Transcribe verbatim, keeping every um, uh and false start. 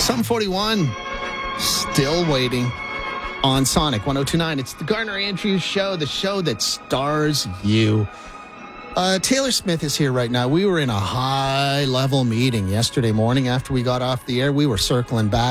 seven forty-one. Still waiting on Sonic one oh two point nine. It's the Garner Andrews Show, the show that stars you. Uh, Taylor Smith is here right now. We were in a high-level meeting yesterday morning after we got off the air. We were circling back.